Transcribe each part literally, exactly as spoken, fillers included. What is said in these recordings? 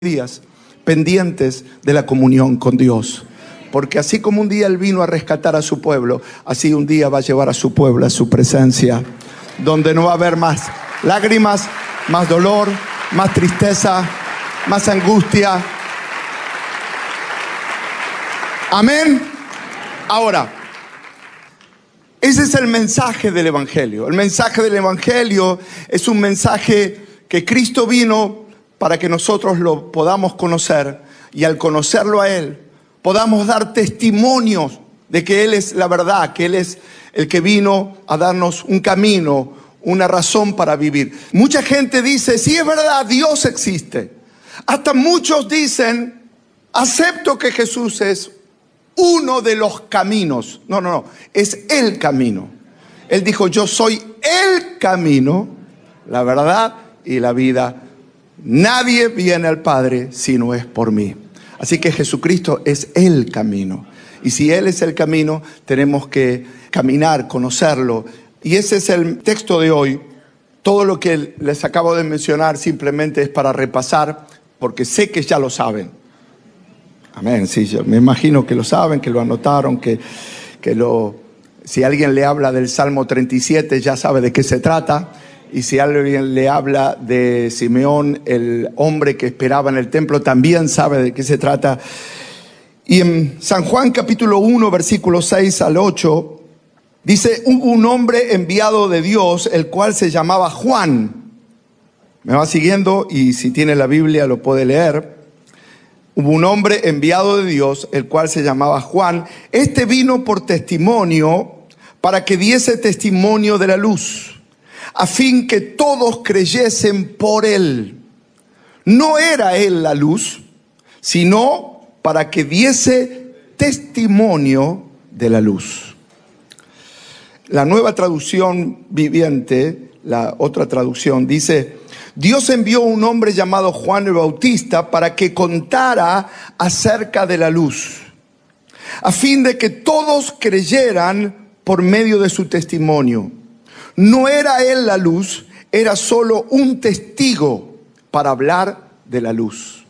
días pendientes de la comunión con Dios. Porque así como un día Él vino a rescatar a su pueblo, así un día va a llevar a su pueblo a su presencia, donde no va a haber más lágrimas, más dolor, más tristeza, más angustia. Amén. Ahora, ese es el mensaje del Evangelio. El mensaje del Evangelio es un mensaje que Cristo vino para que nosotros lo podamos conocer, y al conocerlo a Él podamos dar testimonios de que Él es la verdad, que Él es el que vino a darnos un camino, una razón para vivir. Mucha gente dice, sí, es verdad, Dios existe. Hasta muchos dicen, acepto que Jesús es uno de los caminos. No, no, no, es el camino. Él dijo, yo soy el camino, la verdad y la vida. Nadie viene al Padre si no es por mí. Así que Jesucristo es el camino. Y si Él es el camino, tenemos que caminar, conocerlo. Y ese es el texto de hoy. Todo lo que les acabo de mencionar simplemente es para repasar, porque sé que ya lo saben. Amén, sí, yo me imagino que lo saben, que lo anotaron, que, que lo... Si alguien le habla del Salmo treinta y siete, ya sabe de qué se trata. Y si alguien le habla de Simeón, el hombre que esperaba en el templo, también sabe de qué se trata. Y en San Juan capítulo uno, versículos seis al ocho, dice, hubo un hombre enviado de Dios, el cual se llamaba Juan. Me va siguiendo y si tiene la Biblia lo puede leer. Hubo un hombre enviado de Dios, el cual se llamaba Juan. Este vino por testimonio, para que diese testimonio de la luz, a fin que todos creyesen por él. No era él la luz, sino para que diese testimonio de la luz. La Nueva Traducción Viviente, la otra traducción, dice, Dios envió un hombre llamado Juan el Bautista para que contara acerca de la luz, a fin de que todos creyeran por medio de su testimonio. No era él la luz, era solo un testigo para hablar de la luz.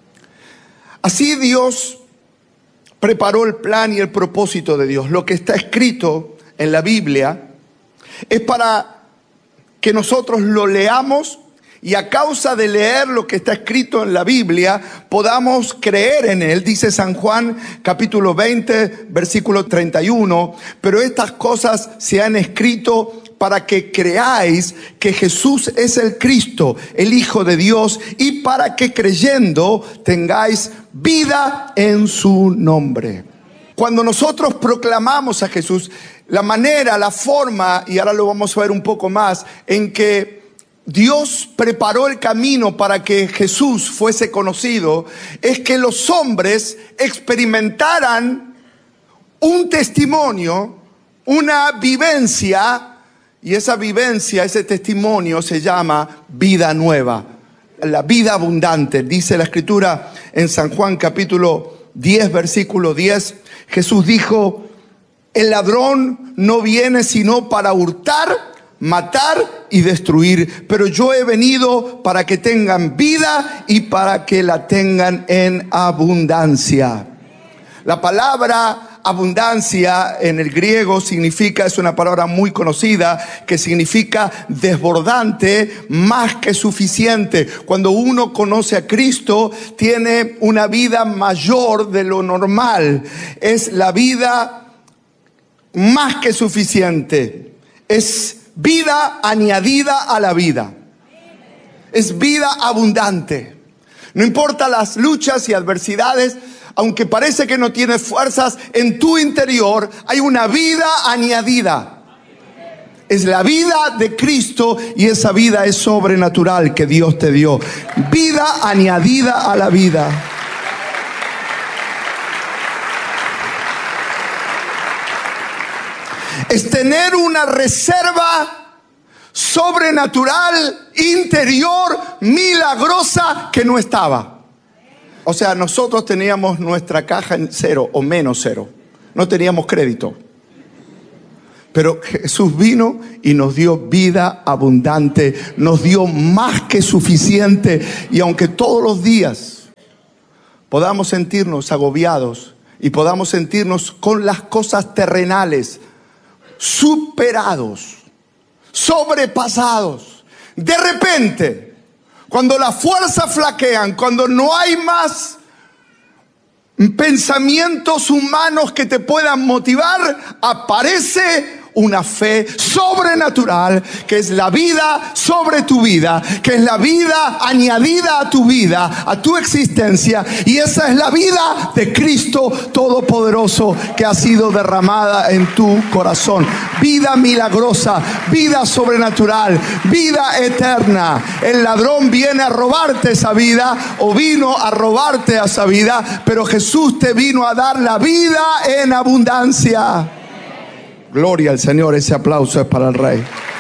Así Dios preparó el plan y el propósito de Dios. Lo que está escrito en la Biblia es para que nosotros lo leamos, y a causa de leer lo que está escrito en la Biblia, podamos creer en Él. Dice San Juan capítulo veinte, versículo treinta y uno, pero estas cosas se han escrito para que creáis que Jesús es el Cristo, el Hijo de Dios, y para que creyendo tengáis vida en su nombre. Cuando nosotros proclamamos a Jesús, la manera, la forma, y ahora lo vamos a ver un poco más, en que Dios preparó el camino para que Jesús fuese conocido, es que los hombres experimentaran un testimonio, una vivencia, y esa vivencia, ese testimonio se llama vida nueva, la vida abundante. Dice la Escritura en San Juan capítulo diez, versículo diez, Jesús dijo, el ladrón no viene sino para hurtar, matar y destruir, pero yo he venido para que tengan vida y para que la tengan en abundancia. La palabra abundancia en el griego significa, es una palabra muy conocida, que significa desbordante, más que suficiente. Cuando uno conoce a Cristo, tiene una vida mayor de lo normal. Es la vida más que suficiente. Es vida añadida a la vida. Es vida abundante. No importa las luchas y adversidades, aunque parece que no tienes fuerzas, en tu interior hay una vida añadida. Es la vida de Cristo, y esa vida es sobrenatural que Dios te dio. Vida añadida a la vida. Es tener una reserva sobrenatural, interior, milagrosa, que no estaba. O sea, nosotros teníamos nuestra caja en cero o menos cero. No teníamos crédito. Pero Jesús vino y nos dio vida abundante, nos dio más que suficiente. Y aunque todos los días podamos sentirnos agobiados y podamos sentirnos con las cosas terrenales superados, sobrepasados. De repente, cuando las fuerzas flaquean, cuando no hay más pensamientos humanos que te puedan motivar, aparece una fe sobrenatural, que es la vida sobre tu vida, que es la vida añadida a tu vida, a tu existencia, y esa es la vida de Cristo Todopoderoso que ha sido derramada en tu corazón. Vida milagrosa, vida sobrenatural, vida eterna. El ladrón viene a robarte esa vida, o vino a robarte esa vida, pero Jesús te vino a dar la vida en abundancia. Gloria al Señor, ese aplauso es para el Rey.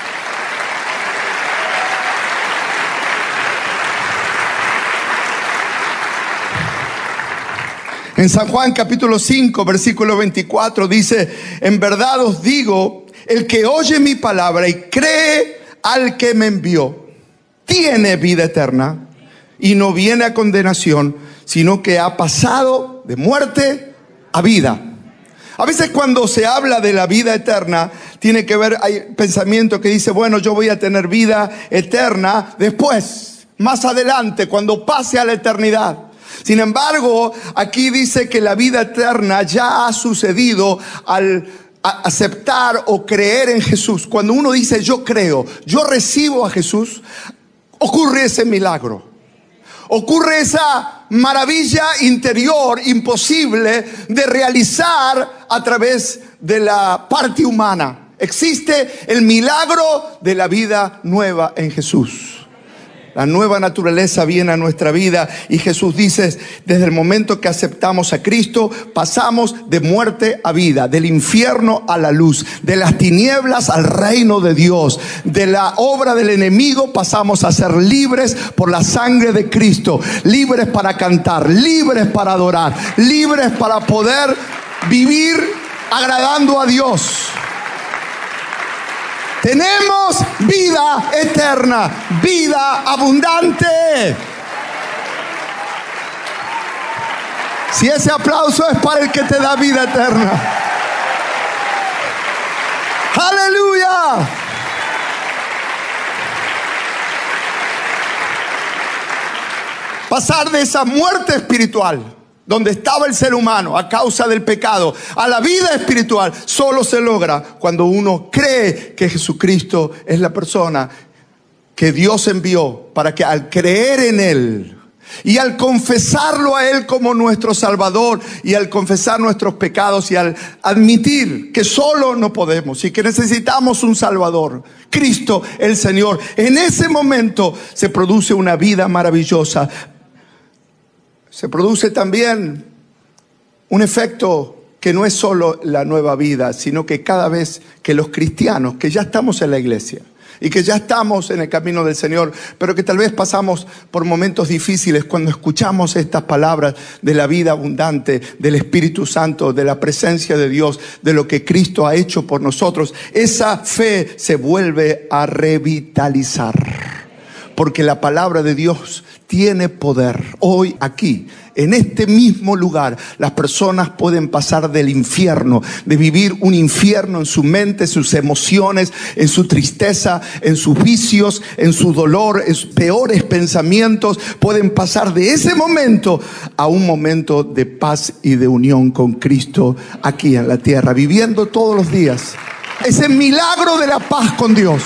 En San Juan capítulo cinco, versículo veinticuatro dice: en verdad os digo, el que oye mi palabra y cree al que me envió, tiene vida eterna y no viene a condenación, sino que ha pasado de muerte a vida. A veces cuando se habla de la vida eterna, tiene que ver, hay pensamiento que dice, bueno, yo voy a tener vida eterna después, más adelante, cuando pase a la eternidad. Sin embargo, aquí dice que la vida eterna ya ha sucedido al aceptar o creer en Jesús. Cuando uno dice yo creo, yo recibo a Jesús, ocurre ese milagro. Ocurre esa maravilla interior imposible de realizar a través de la parte humana. Existe el milagro de la vida nueva en Jesús. La nueva naturaleza viene a nuestra vida y Jesús dice, desde el momento que aceptamos a Cristo, pasamos de muerte a vida, del infierno a la luz, de las tinieblas al reino de Dios, de la obra del enemigo pasamos a ser libres por la sangre de Cristo, libres para cantar, libres para adorar, libres para poder vivir agradando a Dios. Tenemos vida eterna, vida abundante. Si ese aplauso es para el que te da vida eterna. ¡Aleluya! Pasar de esa muerte espiritual, donde estaba el ser humano a causa del pecado, a la vida espiritual, solo se logra cuando uno cree que Jesucristo es la persona que Dios envió, para que al creer en Él y al confesarlo a Él como nuestro Salvador, y al confesar nuestros pecados y al admitir que solo no podemos y que necesitamos un Salvador, Cristo el Señor, en ese momento se produce una vida maravillosa. Se produce también un efecto que no es solo la nueva vida, sino que cada vez que los cristianos, que ya estamos en la iglesia y que ya estamos en el camino del Señor, pero que tal vez pasamos por momentos difíciles, cuando escuchamos estas palabras de la vida abundante, del Espíritu Santo, de la presencia de Dios, de lo que Cristo ha hecho por nosotros, esa fe se vuelve a revitalizar. Porque la palabra de Dios tiene poder. Hoy aquí, en este mismo lugar, las personas pueden pasar del infierno, de vivir un infierno en su mente, en sus emociones, en su tristeza, en sus vicios, en su dolor, en sus peores pensamientos. Pueden pasar de ese momento a un momento de paz y de unión con Cristo aquí en la tierra, viviendo todos los días ese milagro de la paz con Dios.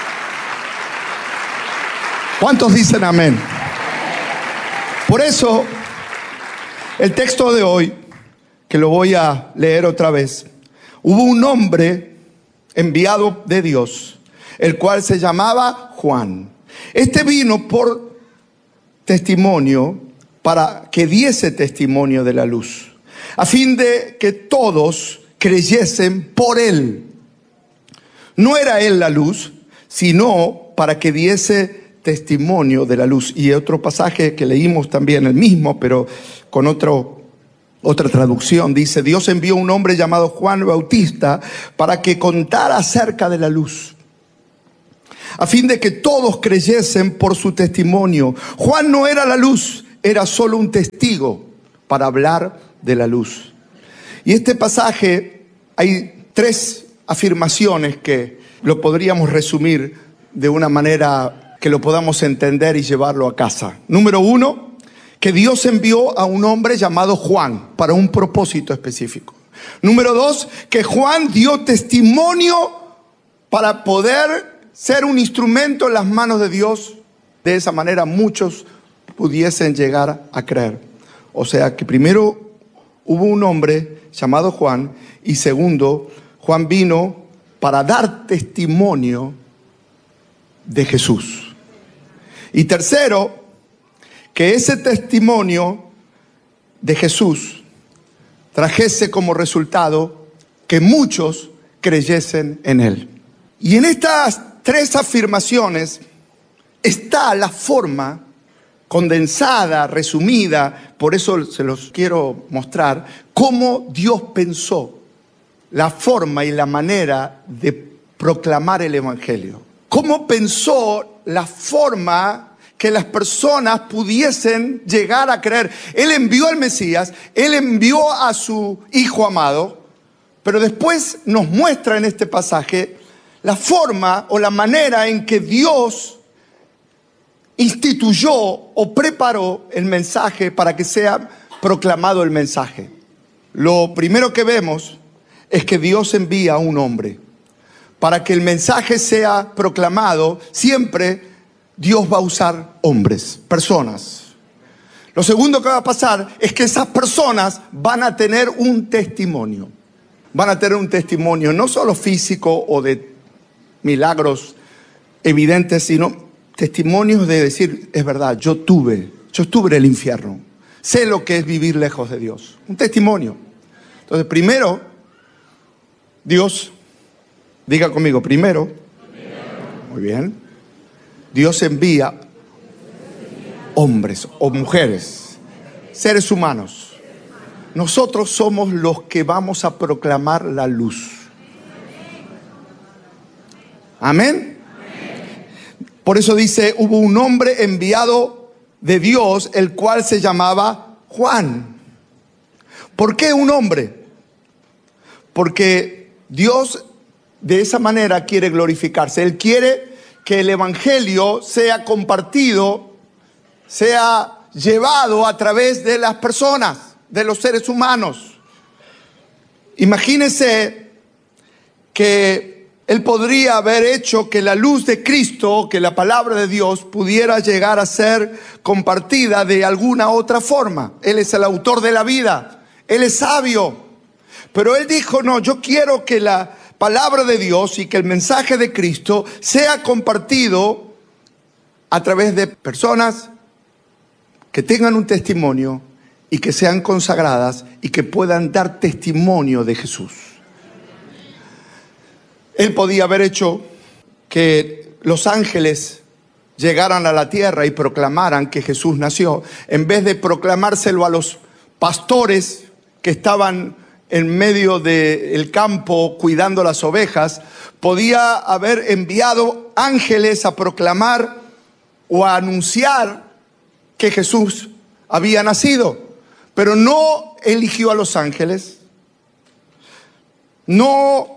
¿Cuántos dicen amén? Por eso, el texto de hoy, que lo voy a leer otra vez, hubo un hombre enviado de Dios, el cual se llamaba Juan. Este vino por testimonio, para que diese testimonio de la luz, a fin de que todos creyesen por él. No era él la luz, sino para que diese testimonio de la luz. Y otro pasaje que leímos también, el mismo, pero con otro, otra traducción, dice: Dios envió un hombre llamado Juan Bautista para que contara acerca de la luz, a fin de que todos creyesen por su testimonio. Juan no era la luz, era solo un testigo, para hablar de la luz. Y este pasaje, hay tres afirmaciones que lo podríamos resumir de una manera que lo podamos entender y llevarlo a casa. Número uno, que Dios envió a un hombre llamado Juan para un propósito específico. Número dos, que Juan dio testimonio para poder ser un instrumento en las manos de Dios. De esa manera muchos pudiesen llegar a creer. O sea que primero hubo un hombre llamado Juan y segundo, Juan vino para dar testimonio de Jesús. Y tercero, que ese testimonio de Jesús trajese como resultado que muchos creyesen en él. Y en estas tres afirmaciones está la forma condensada, resumida, por eso se los quiero mostrar, cómo Dios pensó la forma y la manera de proclamar el Evangelio. Cómo pensó la forma que las personas pudiesen llegar a creer. Él envió al Mesías, Él envió a su Hijo amado, pero después nos muestra en este pasaje la forma o la manera en que Dios instituyó o preparó el mensaje para que sea proclamado el mensaje. Lo primero que vemos es que Dios envía a un hombre. Para que el mensaje sea proclamado, siempre Dios va a usar hombres, personas. Lo segundo que va a pasar es que esas personas van a tener un testimonio. Van a tener un testimonio no solo físico o de milagros evidentes, sino testimonios de decir, es verdad, yo tuve, yo estuve en el infierno. Sé lo que es vivir lejos de Dios. Un testimonio. Entonces, primero, Dios, diga conmigo, primero, muy bien, Dios envía hombres o mujeres, seres humanos. Nosotros somos los que vamos a proclamar la luz. Amén. Por eso dice, hubo un hombre enviado de Dios, el cual se llamaba Juan. ¿Por qué un hombre? Porque Dios de esa manera quiere glorificarse. Él quiere que el Evangelio sea compartido, sea llevado a través de las personas, de los seres humanos. Imagínense que Él podría haber hecho que la luz de Cristo, que la palabra de Dios, pudiera llegar a ser compartida de alguna otra forma. Él es el autor de la vida. Él es sabio. Pero Él dijo, no, yo quiero que la palabra de Dios y que el mensaje de Cristo sea compartido a través de personas que tengan un testimonio y que sean consagradas y que puedan dar testimonio de Jesús. Él podía haber hecho que los ángeles llegaran a la tierra y proclamaran que Jesús nació, en vez de proclamárselo a los pastores que estaban en medio del campo cuidando las ovejas. Podía haber enviado ángeles a proclamar o a anunciar que Jesús había nacido, pero no eligió a los ángeles, no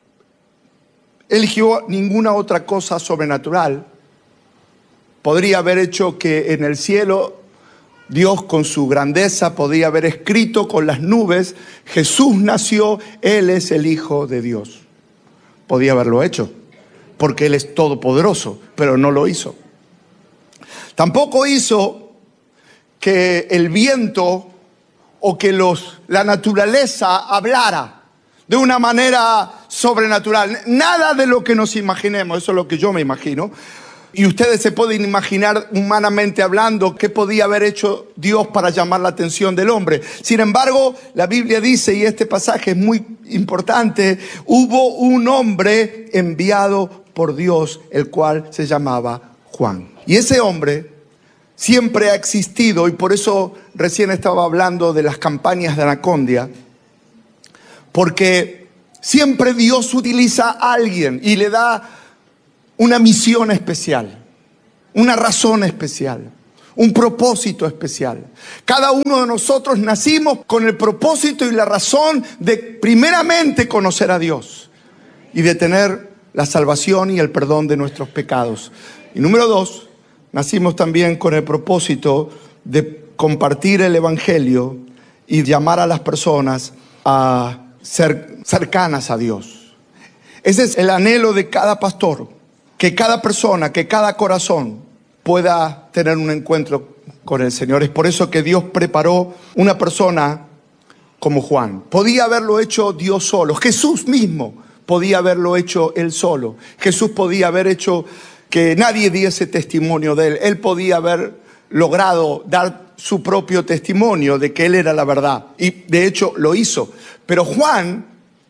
eligió ninguna otra cosa sobrenatural. Podría haber hecho que en el cielo Dios con su grandeza podía haber escrito con las nubes, Jesús nació, Él es el Hijo de Dios. Podía haberlo hecho, porque Él es todopoderoso, pero no lo hizo. Tampoco hizo que el viento o que los, la naturaleza hablara de una manera sobrenatural. Nada de lo que nos imaginemos, eso es lo que yo me imagino. Y ustedes se pueden imaginar humanamente hablando qué podía haber hecho Dios para llamar la atención del hombre. Sin embargo, la Biblia dice, y este pasaje es muy importante, hubo un hombre enviado por Dios, el cual se llamaba Juan. Y ese hombre siempre ha existido, y por eso recién estaba hablando de las campañas de Anacondia, porque siempre Dios utiliza a alguien y le da una misión especial, una razón especial, un propósito especial. Cada uno de nosotros nacimos con el propósito y la razón de primeramente conocer a Dios y de tener la salvación y el perdón de nuestros pecados. Y número dos, nacimos también con el propósito de compartir el evangelio y llamar a las personas a ser cercanas a Dios. Ese es el anhelo de cada pastor, que cada persona, que cada corazón pueda tener un encuentro con el Señor. Es por eso que Dios preparó una persona como Juan. Podía haberlo hecho Dios solo. Jesús mismo podía haberlo hecho Él solo. Jesús podía haber hecho que nadie diese testimonio de Él. Él podía haber logrado dar su propio testimonio de que Él era la verdad. Y de hecho lo hizo. Pero Juan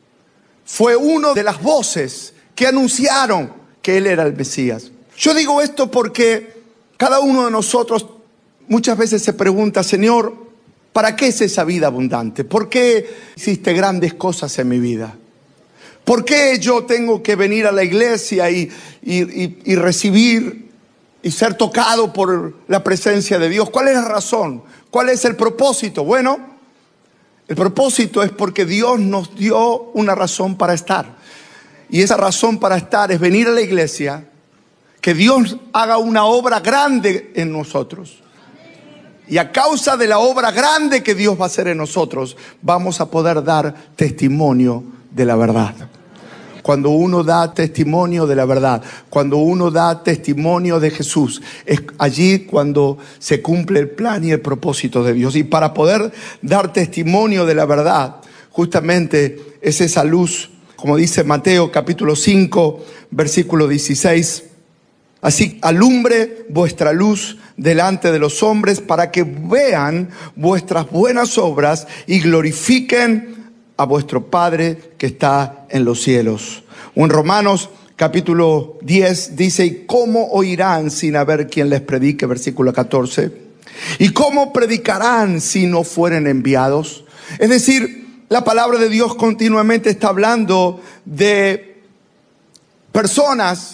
fue uno de las voces que anunciaron que Él era el Mesías. Yo digo esto porque cada uno de nosotros muchas veces se pregunta: Señor, ¿para qué es esa vida abundante? ¿Por qué hiciste grandes cosas en mi vida? ¿Por qué yo tengo que venir a la iglesia y, y, y, y recibir y ser tocado por la presencia de Dios? ¿Cuál es la razón? ¿Cuál es el propósito? Bueno, el propósito es porque Dios nos dio una razón para estar. Y esa razón para estar es venir a la iglesia, que Dios haga una obra grande en nosotros. Y a causa de la obra grande que Dios va a hacer en nosotros, vamos a poder dar testimonio de la verdad. Cuando uno da testimonio de la verdad, cuando uno da testimonio de Jesús, es allí cuando se cumple el plan y el propósito de Dios. Y para poder dar testimonio de la verdad, justamente es esa luz, como dice Mateo capítulo cinco, versículo dieciséis. Así alumbre vuestra luz delante de los hombres para que vean vuestras buenas obras y glorifiquen a vuestro Padre que está en los cielos. O en Romanos capítulo diez dice: ¿y cómo oirán sin haber quien les predique? Versículo catorce. ¿Y cómo predicarán si no fueren enviados? Es decir, la palabra de Dios continuamente está hablando de personas,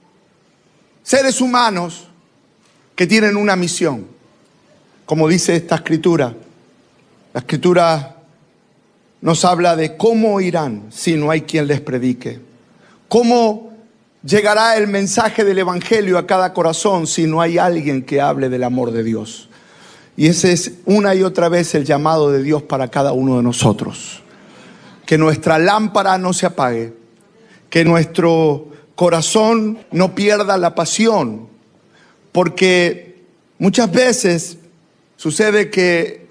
seres humanos que tienen una misión. Como dice esta escritura, la escritura nos habla de cómo irán si no hay quien les predique. Cómo llegará el mensaje del evangelio a cada corazón si no hay alguien que hable del amor de Dios. Y ese es una y otra vez el llamado de Dios para cada uno de nosotros. Que nuestra lámpara no se apague, que nuestro corazón no pierda la pasión, porque muchas veces sucede que,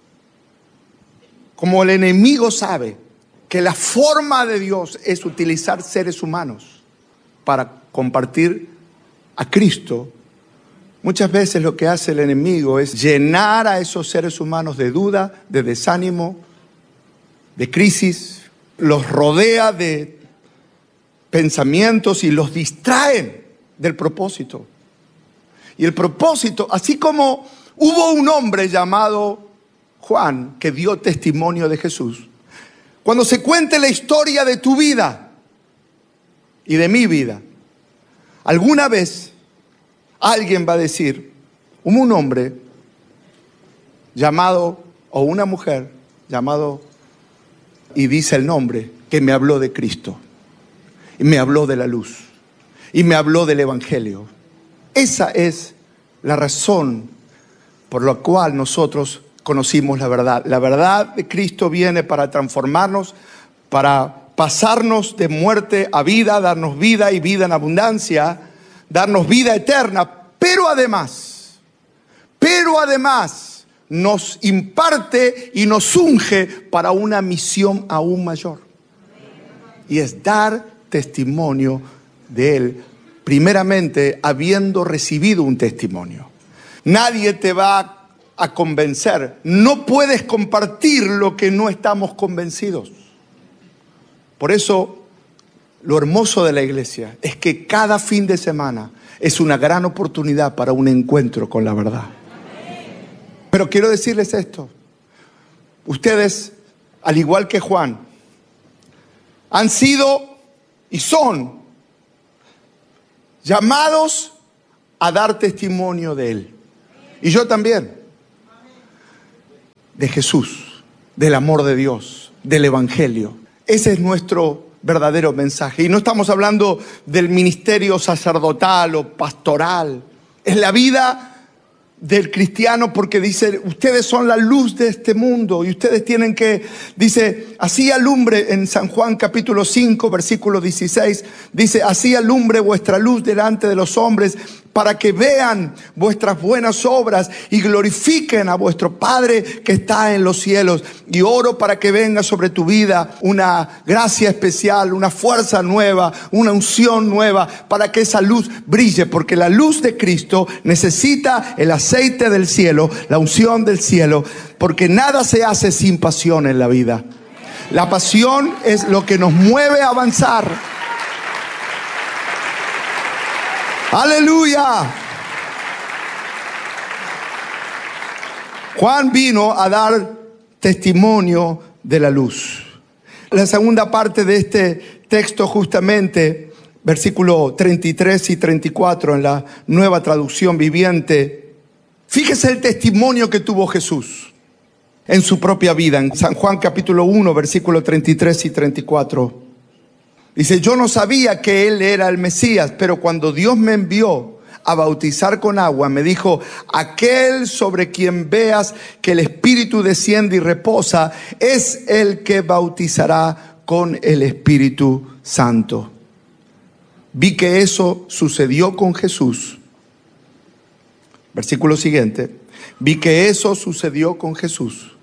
como el enemigo sabe que la forma de Dios es utilizar seres humanos para compartir a Cristo, muchas veces lo que hace el enemigo es llenar a esos seres humanos de duda, de desánimo, de crisis, los rodea de pensamientos y los distraen del propósito. Y el propósito, así como hubo un hombre llamado Juan que dio testimonio de Jesús, cuando se cuente la historia de tu vida y de mi vida, alguna vez alguien va a decir: hubo un hombre llamado, o una mujer llamado, y dice el nombre, que me habló de Cristo. Y me habló de la luz. Y me habló del evangelio. Esa es la razón por la cual nosotros conocimos la verdad. La verdad de Cristo viene para transformarnos, para pasarnos de muerte a vida, darnos vida y vida en abundancia, darnos vida eterna. Pero además, pero además nos imparte y nos unge para una misión aún mayor. Y es dar testimonio de Él, primeramente habiendo recibido un testimonio. Nadie te va a convencer. No puedes compartir lo que no estamos convencidos. Por eso, lo hermoso de la iglesia es que cada fin de semana es una gran oportunidad para un encuentro con la verdad. Pero quiero decirles esto. Ustedes, al igual que Juan, han sido y son llamados a dar testimonio de Él. Y yo también. De Jesús, del amor de Dios, del Evangelio. Ese es nuestro verdadero mensaje. Y no estamos hablando del ministerio sacerdotal o pastoral. Es la vida del cristiano, porque dice, ustedes son la luz de este mundo y ustedes tienen que, dice, así alumbre, en San Juan capítulo cinco, versículo dieciséis, dice, así alumbre vuestra luz delante de los hombres, para que vean vuestras buenas obras y glorifiquen a vuestro Padre que está en los cielos. Y oro para que venga sobre tu vida una gracia especial, una fuerza nueva, una unción nueva, para que esa luz brille, porque la luz de Cristo necesita el aceite del cielo, la unción del cielo, porque nada se hace sin pasión en la vida. La pasión es lo que nos mueve a avanzar. ¡Aleluya! Juan vino a dar testimonio de la luz. La segunda parte de este texto, justamente, versículo treinta y tres y treinta y cuatro en la Nueva Traducción Viviente. Fíjese el testimonio que tuvo Jesús en su propia vida. En San Juan capítulo uno, versículo treinta y tres y treinta y cuatro. Dice, yo no sabía que Él era el Mesías, pero cuando Dios me envió a bautizar con agua, me dijo, aquel sobre quien veas que el Espíritu desciende y reposa, es el que bautizará con el Espíritu Santo. Vi que eso sucedió con Jesús. Versículo siguiente. Vi que eso sucedió con Jesús.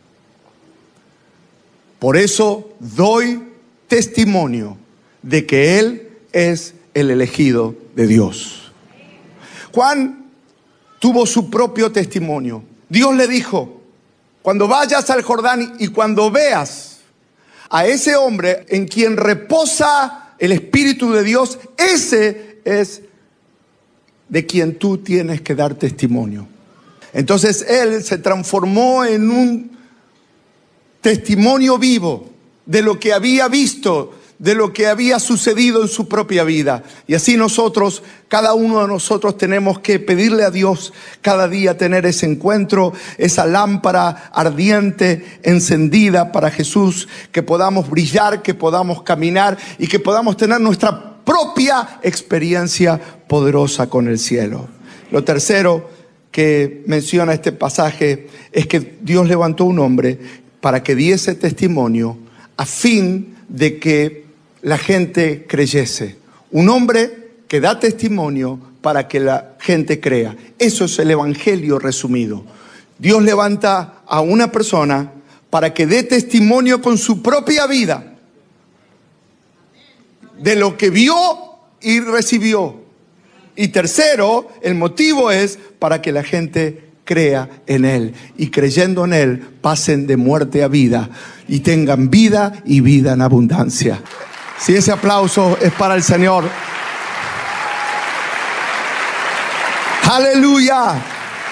Por eso doy testimonio de que Él es el elegido de Dios. Juan tuvo su propio testimonio. Dios le dijo, cuando vayas al Jordán y cuando veas a ese hombre en quien reposa el Espíritu de Dios, ese es de quien tú tienes que dar testimonio. Entonces Él se transformó en un testimonio vivo de lo que había visto, de lo que había sucedido en su propia vida. Y así nosotros, cada uno de nosotros tenemos que pedirle a Dios cada día tener ese encuentro, esa lámpara ardiente, encendida para Jesús, que podamos brillar, que podamos caminar y que podamos tener nuestra propia experiencia poderosa con el cielo. Lo tercero que menciona este pasaje es que Dios levantó un hombre para que diese testimonio a fin de que la gente creyese. Un hombre que da testimonio para que la gente crea. Eso es el Evangelio resumido. Dios levanta a una persona para que dé testimonio con su propia vida de lo que vio y recibió. Y tercero, el motivo es para que la gente crea en Él, y creyendo en Él pasen de muerte a vida y tengan vida y vida en abundancia. Si ese aplauso es para el Señor. ¡Aleluya!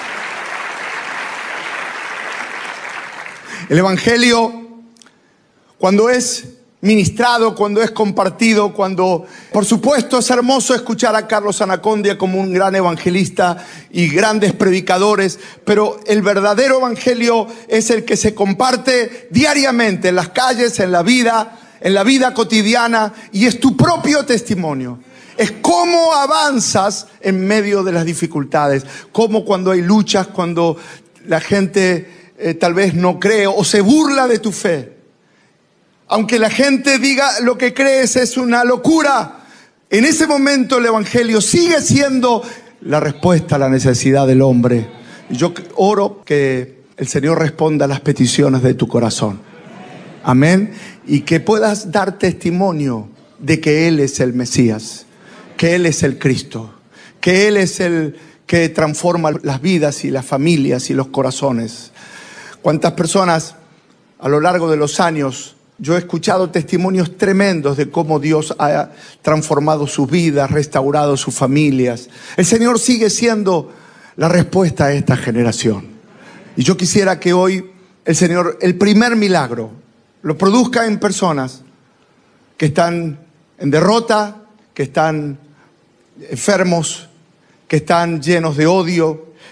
El Evangelio, cuando es ministrado, cuando es compartido, cuando, por supuesto, es hermoso escuchar a Carlos Anacondia como un gran evangelista y grandes predicadores, pero el verdadero evangelio es el que se comparte diariamente en las calles, en la vida, en la vida cotidiana, y es tu propio testimonio. Es cómo avanzas en medio de las dificultades, cómo cuando hay luchas, cuando la gente eh, tal vez no cree o se burla de tu fe. Aunque la gente diga lo que crees es una locura, en ese momento el Evangelio sigue siendo la respuesta a la necesidad del hombre. Yo oro que el Señor responda a las peticiones de tu corazón. Amén. Y que puedas dar testimonio de que Él es el Mesías, que Él es el Cristo, que Él es el que transforma las vidas y las familias y los corazones. ¿Cuántas personas a lo largo de los años yo he escuchado testimonios tremendos de cómo Dios ha transformado sus vidas, restaurado sus familias? El Señor sigue siendo la respuesta a esta generación. Y yo quisiera que hoy el Señor, el primer milagro, lo produzca en personas que están en derrota, que están enfermos, que están llenos de odio,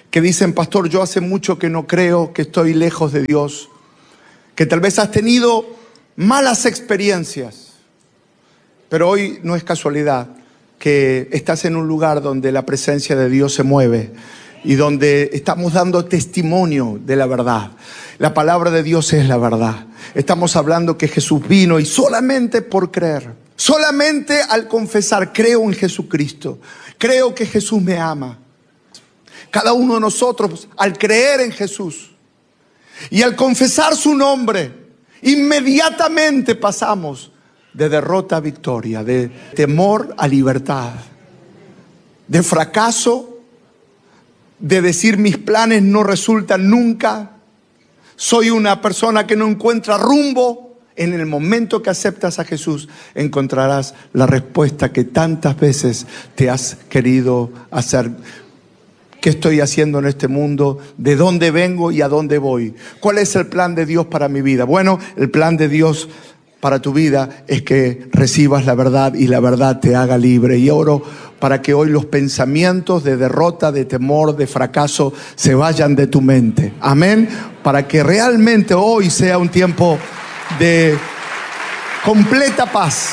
que dicen, pastor, yo hace mucho que no creo, que estoy lejos de Dios, que tal vez has tenido malas experiencias, pero hoy no es casualidad que estás en un lugar donde la presencia de Dios se mueve y donde estamos dando testimonio de la verdad. La palabra de Dios es la verdad. Estamos hablando que Jesús vino y solamente por creer, solamente al confesar, creo en Jesucristo, creo que Jesús me ama. Cada uno de nosotros, al creer en Jesús y al confesar su nombre, inmediatamente pasamos de derrota a victoria, de temor a libertad, de fracaso, de decir mis planes no resultan nunca, soy una persona que no encuentra rumbo. En el momento que aceptas a Jesús, encontrarás la respuesta que tantas veces te has querido hacer. ¿Qué estoy haciendo en este mundo? ¿De dónde vengo y a dónde voy? ¿Cuál es el plan de Dios para mi vida? Bueno, el plan de Dios para tu vida es que recibas la verdad y la verdad te haga libre. Y oro para que hoy los pensamientos de derrota, de temor, de fracaso se vayan de tu mente. Amén. Para que realmente hoy sea un tiempo de completa paz.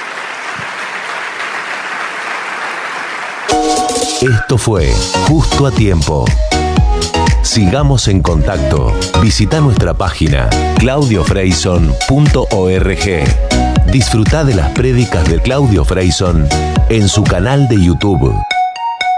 Esto fue Justo a Tiempo. Sigamos en contacto. Visita nuestra página claudio freyson punto org. Disfruta de las prédicas de Claudio Freyson en su canal de YouTube.